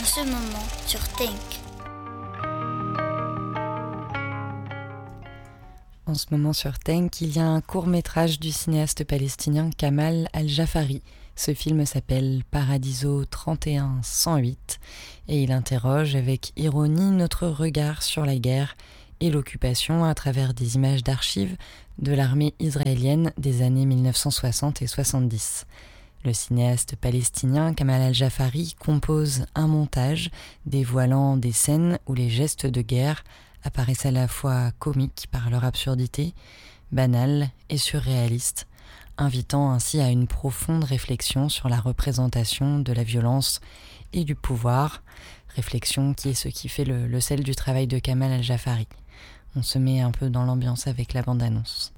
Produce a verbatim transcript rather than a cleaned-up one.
ce moment sur Think. En ce moment sur Think, il y a un court-métrage du cinéaste palestinien Kamal Al-Jafari. Ce film s'appelle Paradiso trente et un cent huit et il interroge avec ironie notre regard sur la guerre et l'occupation à travers des images d'archives de l'armée israélienne des années mille neuf cent soixante et soixante-dix. Le cinéaste palestinien Kamal Al-Jafari compose un montage dévoilant des scènes où les gestes de guerre apparaissent à la fois comiques par leur absurdité, banales et surréalistes, invitant ainsi à une profonde réflexion sur la représentation de la violence et du pouvoir, réflexion qui est ce qui fait le, le sel du travail de Kamal Al-Jafari. On se met un peu dans l'ambiance avec la bande-annonce.